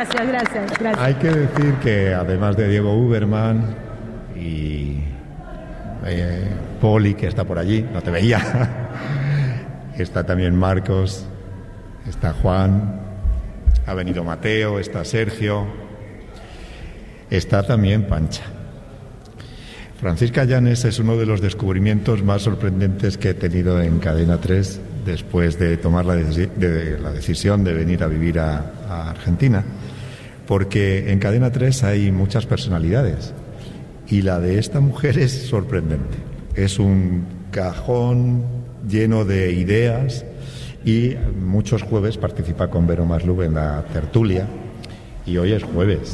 gracias. Hay que decir que además de Diego Uberman y Poli, que está por allí, no te veía, está también Marcos, está Juan, ha venido Mateo, está Sergio, está también Pancha. Francisca Llanes es uno de los descubrimientos más sorprendentes que he tenido en Cadena 3 después de tomar la decisión de venir a vivir a Argentina, porque en Cadena 3 hay muchas personalidades y la de esta mujer es sorprendente. Es un cajón lleno de ideas y muchos jueves participa con Vero Maslub en la tertulia y hoy es jueves.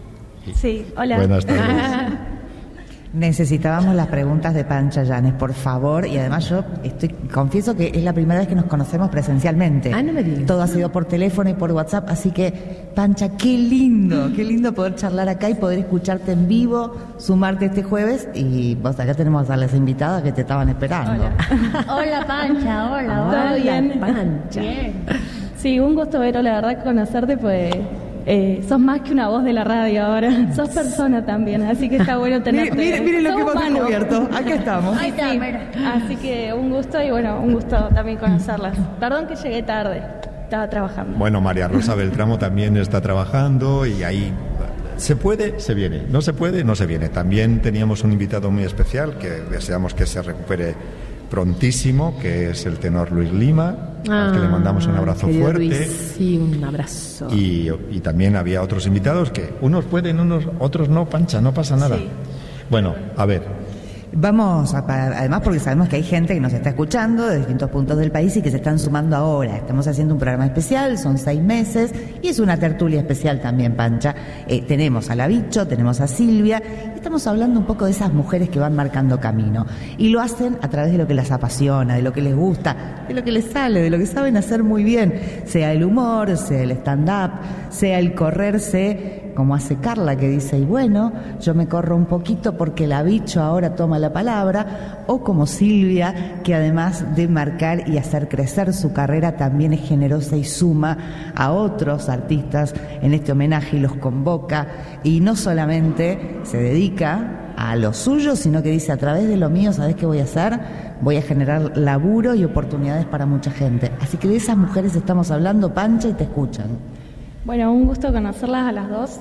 Sí, hola. Buenas tardes. Necesitábamos las preguntas de Pancha Llanes, por favor, y además yo confieso que es la primera vez que nos conocemos presencialmente. No me digas. Todo ha sido por teléfono y por WhatsApp, así que, Pancha, qué lindo poder charlar acá y poder escucharte en vivo, sumarte este jueves, y vos acá tenemos a las invitadas que te estaban esperando. Hola Pancha, hola. ¿Todo bien? Pancha. Bien. Sí, un gusto, Vero, la verdad, conocerte, pues sos más que una voz de la radio ahora, sos persona también, así que está bueno tenerte. Miren lo Sos que hemos humano. descubierto, aquí estamos. Ahí está, mira. Así que un gusto y bueno, un gusto también conocerlas. Perdón que llegué tarde, estaba trabajando. Bueno, María Rosa Beltramo también está trabajando y ahí se puede, se viene, no se puede, no se viene. También teníamos un invitado muy especial que deseamos que se recupere prontísimo, que es el tenor Luis Lima, al que le mandamos un abrazo fuerte. Luis, sí, un abrazo. Y también había otros invitados que unos pueden, otros no, Pancha, no pasa nada. Sí. Bueno, a ver. Vamos, además porque sabemos que hay gente que nos está escuchando de distintos puntos del país y que se están sumando ahora. Estamos haciendo un programa especial, son 6 meses y es una tertulia especial también, Pancha. Tenemos a la Bicho, tenemos a Silvia y estamos hablando un poco de esas mujeres que van marcando camino y lo hacen a través de lo que las apasiona, de lo que les gusta, de lo que les sale, de lo que saben hacer muy bien, sea el humor, sea el stand-up, sea el correrse, como hace Carla, que dice, y bueno, yo me corro un poquito porque la Bicho ahora toma la palabra, o como Silvia, que además de marcar y hacer crecer su carrera, también es generosa y suma a otros artistas en este homenaje y los convoca, y no solamente se dedica a lo suyo, sino que dice, a través de lo mío, ¿sabés qué voy a hacer? Voy a generar laburo y oportunidades para mucha gente. Así que de esas mujeres estamos hablando, Pancha, y te escuchan. Bueno, un gusto conocerlas a las dos.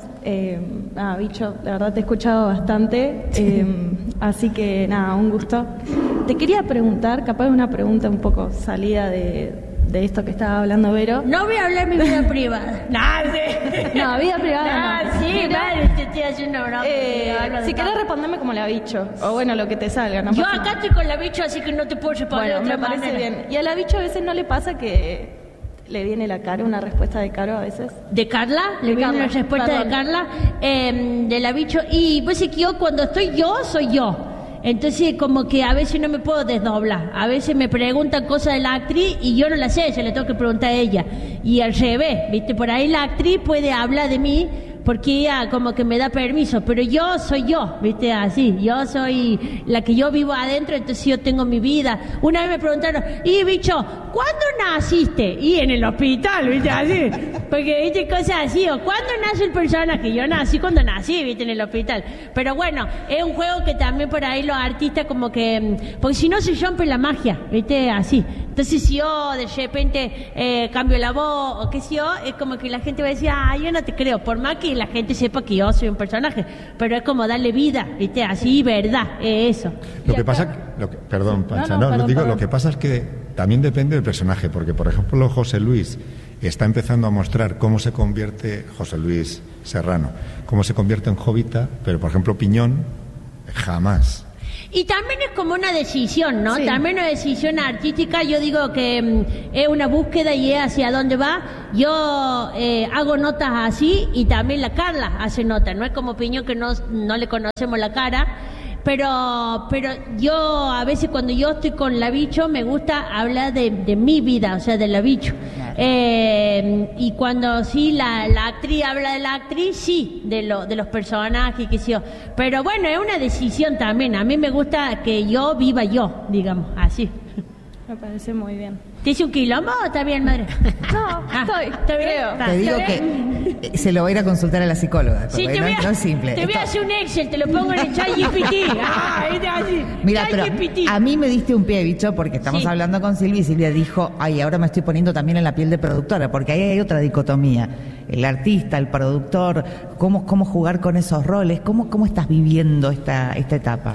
Bicho, la verdad te he escuchado bastante, así que nada, un gusto. Te quería preguntar, capaz una pregunta un poco salida de esto que estaba hablando Vero. No voy a hablar de mi vida privada. No, vida privada no. Sí, Mira, vale, te estoy haciendo broma. si querés responderme como la Bicho, o bueno, lo que te salga. No Yo pasa acá nada. estoy con la Bicho, así que no te puedo responder Bueno, de otra me parece manera. bien. Y a la Bicho a veces no le pasa que le viene la Caro, una respuesta de Caro a veces. ¿De Carla? Le viene Carla, una respuesta perdón. de Carla, de la Bicho. Y pues es que yo, cuando estoy yo, soy yo. Entonces, como que a veces no me puedo desdoblar. A veces me preguntan cosas de la actriz y yo no las sé, se le tengo que preguntar a ella. Y al revés, ¿viste? Por ahí la actriz puede hablar de mí porque ella como que me da permiso, pero yo soy yo, ¿viste? Así, yo soy la que yo vivo adentro, entonces yo tengo mi vida. Una vez me preguntaron, y Bicho, ¿cuándo naciste? Y en el hospital, ¿viste? Así, porque viste cosas así, o ¿cuándo nace el personaje? Yo nací cuando nací, ¿viste? En el hospital. Pero bueno, es un juego que también por ahí los artistas como que, porque si no se rompe la magia, ¿viste? Así. Entonces si yo de repente cambio la voz, o qué sé yo, es como que la gente va a decir, yo no te creo, por más que la gente sepa que yo soy un personaje, pero es como darle vida, ¿viste? Así, verdad, es eso. Lo que pasa, perdón, Pancha, perdón. Lo que pasa es que también depende del personaje, porque por ejemplo José Luis está empezando a mostrar cómo se convierte, José Luis Serrano, cómo se convierte en jovita, pero por ejemplo Piñón, jamás. Y también es como una decisión, ¿no? Sí. También una decisión artística. Yo digo que es una búsqueda y es hacia dónde va. Yo hago notas así y también la Carla hace notas. No es como Piñón que no le conocemos la cara. Pero yo a veces cuando yo estoy con la Bicho me gusta hablar de mi vida, o sea, de la Bicho. Y cuando sí la actriz habla de la actriz, sí, de los personajes, qué sé yo. Pero bueno, es una decisión también. A mí me gusta que yo viva yo, digamos, así. Me parece muy bien. ¿Te hice un quilombo o está bien, madre? No, estoy, ¿está bien? creo. Está. Te digo ¿Está bien? que se lo va a ir a consultar a la psicóloga. Sí, porque no es simple. te voy a hacer un Excel, te lo pongo en el ChatGPT. Así. Mira, pero ChatGPT. a mí me diste un pie, bicho, porque estamos Sí. hablando con Silvia y Silvia dijo, ay, ahora me estoy poniendo también en la piel de productora, porque ahí hay otra dicotomía. El artista, el productor, cómo jugar con esos roles, cómo estás viviendo esta etapa.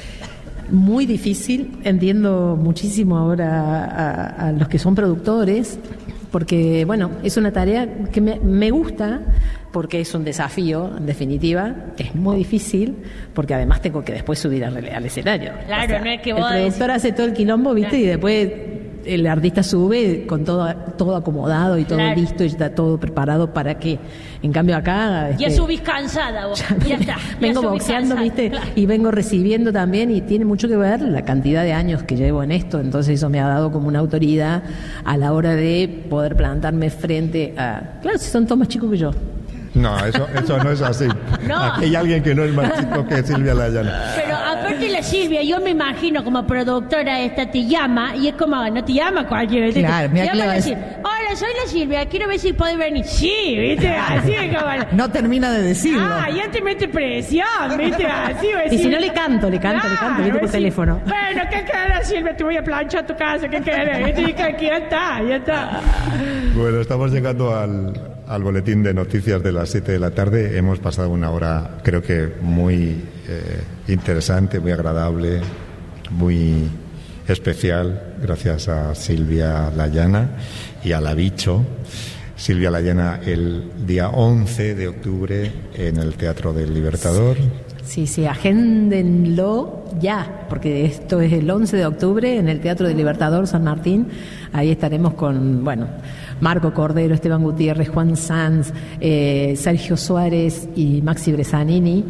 Muy difícil, entiendo muchísimo ahora a los que son productores, porque bueno, es una tarea que me gusta, porque es un desafío, en definitiva, es muy difícil, porque además tengo que después subir al escenario. Claro, no es que vos el productor decís- hace todo el quilombo, ¿viste? Claro. Y después el artista sube con todo acomodado y todo Claro. listo y está todo preparado para que, en cambio acá... Ya subís cansada vos. Ya está. Vengo ya subís boxeando, cansada. ¿viste? Claro. Y vengo recibiendo también, y tiene mucho que ver la cantidad de años que llevo en esto, entonces eso me ha dado como una autoridad a la hora de poder plantarme frente a... Claro, si son todos más chicos que yo. No, eso no es así. No. Aquí hay alguien que no es más chico que Silvia Layana. Pero aparte la Silvia, yo me imagino como productora esta te llama y es como, no te llama cualquiera. ¿viste? Claro, Te mira llama que le a va a decir, hola, soy la Silvia, quiero ver si podés venir. Sí, ¿viste? Así es como... No termina de decirlo. Ah, ya te mete presión, ¿viste? Así va a Y decir. si no le canto, ¿viste? Claro, Por va a decir, teléfono. Bueno, ¿qué querés, Silvia? Te voy a planchar tu casa, ¿qué querés? ¿Viste? Y que aquí ya está. Bueno, estamos llegando al boletín de noticias de las 7 de la tarde. Hemos pasado una hora, creo que muy interesante, muy agradable, muy especial, gracias a Silvia Layana y a la Bicho. Silvia Layana el día 11 de octubre en el Teatro del Libertador. Sí, agéndenlo ya, porque esto es el 11 de octubre en el Teatro del Libertador San Martín. Ahí estaremos con, bueno, Marco Cordero, Esteban Gutiérrez, Juan Sanz, Sergio Suárez y Maxi Bresanini.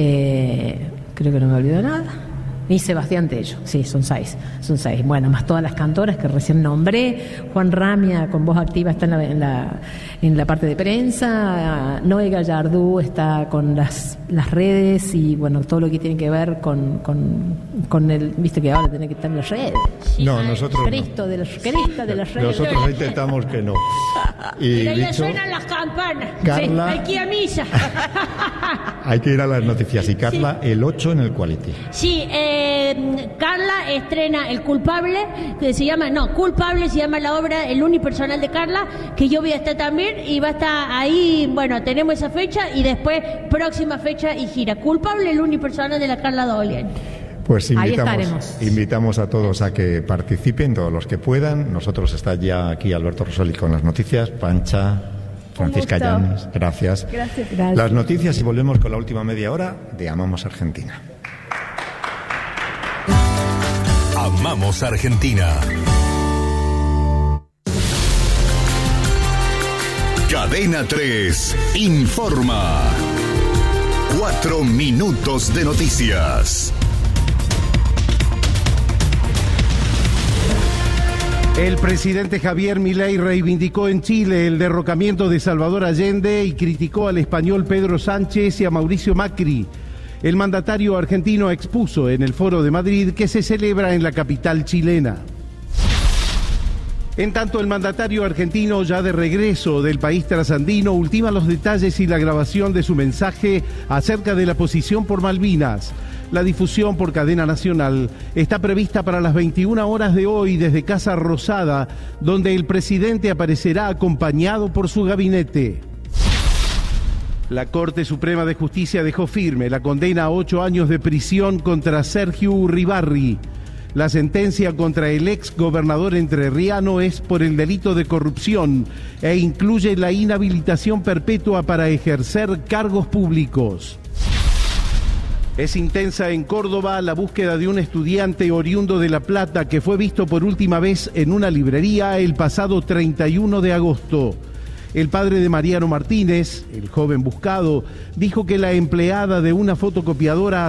Creo que no me olvido nada. Y Sebastián Tello, sí, son seis. Bueno, más todas las cantoras que recién nombré. Juan Ramia, con voz activa, está en la parte de prensa. Noé Gallardú está con las redes y, bueno, todo lo que tiene que ver con el... Viste que ahora tiene que estar en las redes. No, nosotros no. Cristo de las redes. Nosotros intentamos que no. Y Mira, ya Bicho, suenan las campanas. Carla. Sí, hay que ir a misa. hay que ir a las noticias. Y Carla, el 8 en el Quality. Sí, Carla estrena El Culpable, que se llama, Culpable se llama la obra, el unipersonal de Carla, que yo voy a estar también y va a estar ahí, bueno, tenemos esa fecha y después próxima fecha y gira. Culpable, el unipersonal de la Carla Dolian. Pues Ahí estaremos. invitamos a todos a que participen, todos los que puedan. Nosotros está ya aquí Alberto Rosoli con las noticias, Pancha, Francisca gusto. Llanes, gracias. Gracias. Las noticias y volvemos con la última media hora de Amamos Argentina. Amamos Argentina. Cadena 3 informa. 4 minutos de noticias. El presidente Javier Milei reivindicó en Chile el derrocamiento de Salvador Allende y criticó al español Pedro Sánchez y a Mauricio Macri. El mandatario argentino expuso en el Foro de Madrid que se celebra en la capital chilena. En tanto, el mandatario argentino, ya de regreso del país trasandino, ultima los detalles y la grabación de su mensaje acerca de la posición por Malvinas. La difusión por cadena nacional está prevista para las 21 horas de hoy desde Casa Rosada, donde el presidente aparecerá acompañado por su gabinete. La Corte Suprema de Justicia dejó firme la condena a 8 años de prisión contra Sergio Uribarri. La sentencia contra el ex gobernador entrerriano es por el delito de corrupción e incluye la inhabilitación perpetua para ejercer cargos públicos. Es intensa en Córdoba la búsqueda de un estudiante oriundo de La Plata que fue visto por última vez en una librería el pasado 31 de agosto. El padre de Mariano Martínez, el joven buscado, dijo que la empleada de una fotocopiadora